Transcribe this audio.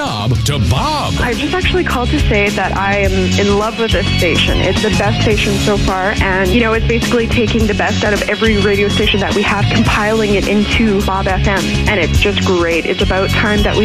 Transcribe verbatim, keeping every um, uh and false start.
job to Bob. I just actually called to say that I am in love with this station. It's the best station so far, and, you know, it's basically taking the best out of every radio station that we have, compiling it into Bob F M, and it's just great. It's about time that we